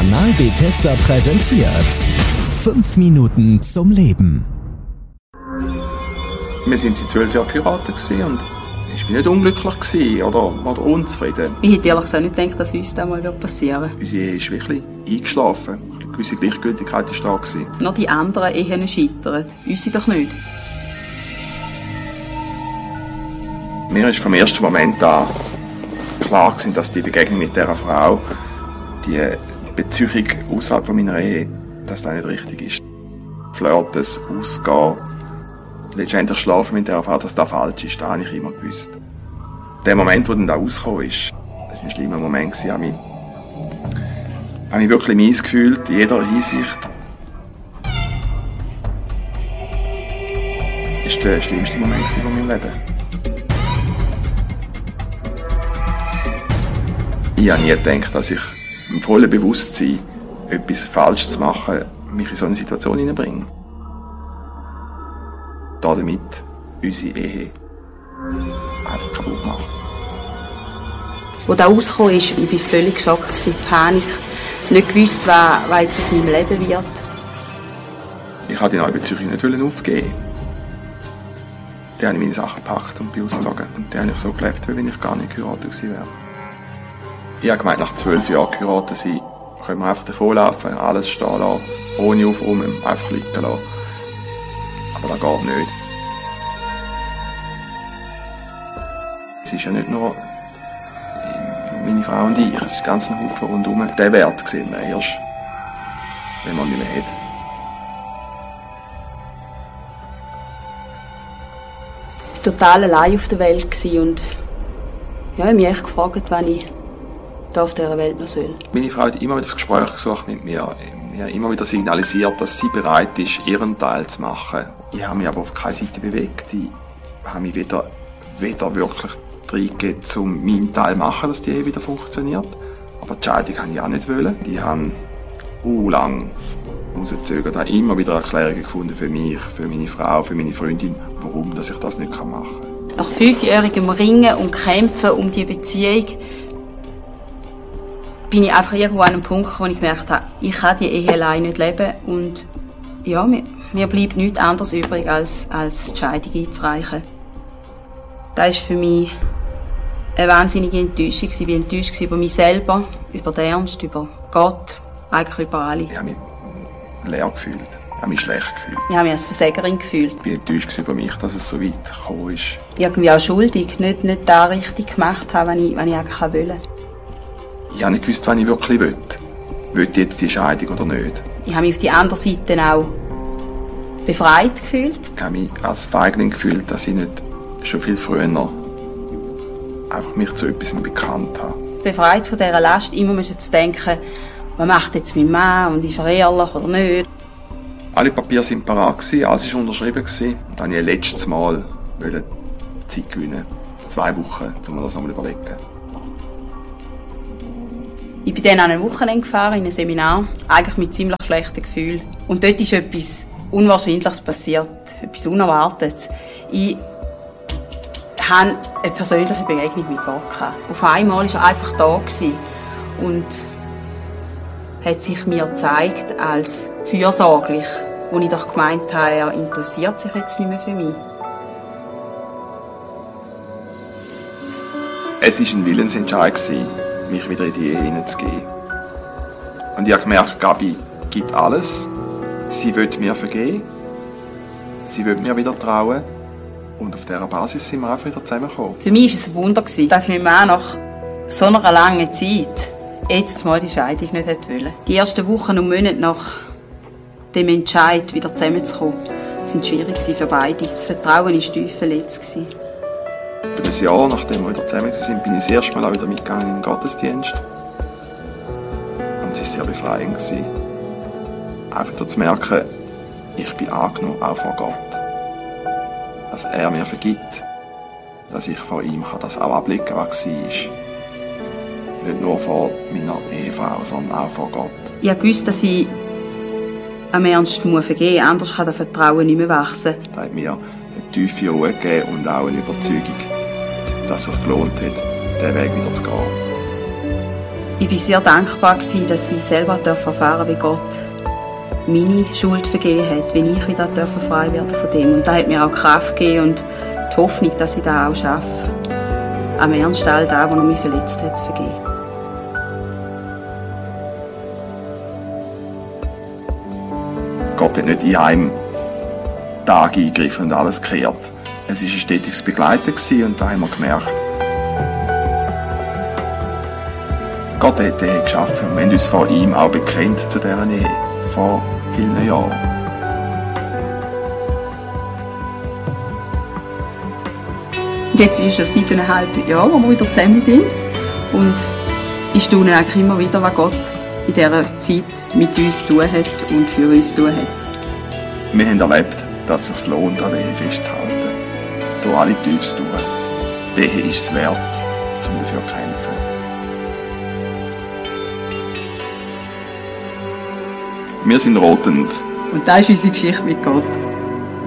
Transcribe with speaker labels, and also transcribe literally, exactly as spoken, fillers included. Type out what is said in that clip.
Speaker 1: Kanal Bethesda präsentiert fünf Minuten zum Leben.
Speaker 2: Wir sind seit zwölf Jahren geheiratet und ich bin nicht unglücklich gewesen oder, oder unzufrieden.
Speaker 3: Ich hätte ehrlich gesagt nicht gedacht, dass uns das mal passieren wird.
Speaker 2: Unsere Ehe ist wirklich eingeschlafen. Eine gewisse Gleichgültigkeit war da gewesen.
Speaker 3: Nur die anderen Ehen scheitern, unsere doch nicht.
Speaker 2: Mir ist vom ersten Moment an klar gewesen, dass die Begegnung mit dieser Frau, die Beziehung außerhalb von meiner Ehe, dass das nicht richtig ist. Flirten, ausgehen, letztendlich schlafen mit dieser Frau, dass das falsch ist, das habe ich immer gewusst. Der Moment, wo dann da rausgekommen ist, das war ein schlimmer Moment. Ich habe mich, habe mich wirklich mies gefühlt, in jeder Hinsicht. Das war der schlimmste Moment von meinem Leben. Ich habe nie gedacht, dass ich im vollen Bewusstsein, etwas falsch zu machen, mich in so eine Situation hineinbringe. Damit unsere Ehe einfach kaputt macht.
Speaker 3: Als das rausgekommen ist, ich war völlig geschockt, Panik. Nicht gewusst, was, was jetzt aus meinem Leben wird.
Speaker 2: Ich wollte die neue Beziehung nicht aufgeben. Dann habe ich meine Sachen gepackt und bin ausgezogen. Und dann habe ich so gelebt, wie wenn ich gar nicht geheiratet gewesen wäre. Ich habe gemeint, nach zwölf Jahren geheiratet sein, können wir einfach davonlaufen, alles stehen lassen, ohne aufräumen, einfach liegen lassen. Aber das geht nicht. Es ist ja nicht nur meine Frau und ich, es ist ganz ein Haufen rundherum. Den Wert sieht man erst, wenn man nicht mehr hat.
Speaker 3: Ich war total allein auf der Welt und ja, ich habe mich echt gefragt, wann ich hier auf dieser Welt noch soll.
Speaker 2: Meine Frau hat immer wieder das Gespräch gesucht mit mir. Mir immer wieder signalisiert, dass sie bereit ist, ihren Teil zu machen. Ich habe mich aber auf keine Seite bewegt. Ich habe mich weder, weder wirklich reingegeben, um meinen Teil zu machen, dass die Ehe wieder funktioniert. Aber die Scheidung wollte ich auch nicht wollen. Die haben uh, lang rausgezögert. Ich habe immer wieder Erklärungen gefunden für mich, für meine Frau, für meine Freundin, warum dass ich das nicht machen kann.
Speaker 3: Nach fünfjährigem Ringen und Kämpfen um die Beziehung bin ich einfach irgendwo an einem Punkt, wo ich gemerkt habe, ich kann die Ehe allein nicht leben und ja, mir, mir bleibt nichts anderes übrig, als, als die Scheidung einzureichen. Das war für mich eine wahnsinnige Enttäuschung. Ich war enttäuscht über mich selber, über den Ernst, über Gott, eigentlich über alle.
Speaker 2: Ich habe mich leer gefühlt, ich habe mich schlecht gefühlt.
Speaker 3: Ich habe mich als Versägerin gefühlt.
Speaker 2: Ich war enttäuscht über mich, dass es so weit gekommen ist.
Speaker 3: Irgendwie auch schuldig, nicht, nicht das richtig gemacht habe, was ich, was ich eigentlich wollte.
Speaker 2: Ich habe nicht gewusst, was ich wirklich will. Will ich jetzt die Scheidung oder nicht?
Speaker 3: Ich habe mich auf die andere Seite auch befreit gefühlt.
Speaker 2: Ich habe mich als Feigling gefühlt, dass ich nicht schon viel früher einfach mich zu etwas bekannt habe.
Speaker 3: Befreit von dieser Last, immer müssen zu denken, was macht jetzt mein Mann und ist er ehrlich oder nicht.
Speaker 2: Alle Papiere waren parat, alles war unterschrieben. Und dann wollte ich ein letztes Mal Zeit gewinnen. Zwei Wochen, um mir das nochmal überlegen.
Speaker 3: Ich bin dann an einem Wochenende gefahren, in ein Seminar, eigentlich mit ziemlich schlechten Gefühlen. Und dort ist etwas Unwahrscheinliches passiert, etwas Unerwartetes. Ich hatte eine persönliche Begegnung mit Gott. Auf einmal war er einfach da und hat sich mir gezeigt als fürsorglich, wo ich doch gemeint habe, er interessiert sich jetzt nicht mehr für mich.
Speaker 2: Es war ein Willensentscheid, mich wieder in die Ehe hineinzugehen. Und ich habe gemerkt, Gabi gibt alles. Sie will mir vergeben. Sie will mir wieder trauen. Und auf dieser Basis sind wir einfach wieder zusammengekommen.
Speaker 3: Für mich war es ein Wunder, dass mein Mann nach so einer langen Zeit jetzt mal die Scheidung nicht wollte. Die ersten Wochen und Monate nach dem Entscheid, wieder zusammenzukommen, waren schwierig für beide. Das Vertrauen war tief verletzt.
Speaker 2: Über ein Jahr, nachdem wir wieder zusammen waren, bin ich das erste Mal auch wieder mitgegangen in den Gottesdienst. Und es war sehr befreiend. Einfach zu merken, ich bin angenommen, auch von Gott. Dass er mir vergibt. Dass ich von ihm das auch abblicken kann, was war. Nicht nur von meiner Ehefrau, sondern auch von Gott.
Speaker 3: Ich wusste, dass ich am Ernst vergeben muss, anders kann das Vertrauen nicht mehr wachsen.
Speaker 2: Das hat mir eine tiefe Ruhe gegeben und auch eine Überzeugung, dass es gelohnt hat, diesen Weg wieder zu gehen.
Speaker 3: Ich war sehr dankbar, dass ich selber erfahren durfte, wie Gott meine Schuld vergeben hat, wie ich wieder frei werden von dem. Und das hat mir auch Kraft gegeben und die Hoffnung, dass ich das auch schaffe, am Ernst all das, was mich verletzt hat, zu vergeben.
Speaker 2: Gott hat nicht in einem Tag eingegriffen und alles gekehrt. Es war ein stetiges Begleiten und da haben wir gemerkt, Gott hat die Ehe geschaffen. Wir haben uns vor ihm auch bekennt zu dieser Ehe, vor vielen Jahren.
Speaker 3: Jetzt ist es schon siebeneinhalb Jahre, wo wir wieder zusammen sind. Und ich staune eigentlich immer wieder, was Gott in dieser Zeit mit uns zu tun hat und für uns zu tun hat.
Speaker 2: Wir haben erlebt, dass es lohnt, an der Ehe festzuhalten. Durch alle Tiefs durch. Die Ehe ist es wert, um dafür zu kämpfen. Wir sind Rotens.
Speaker 3: Und das ist unsere Geschichte mit Gott.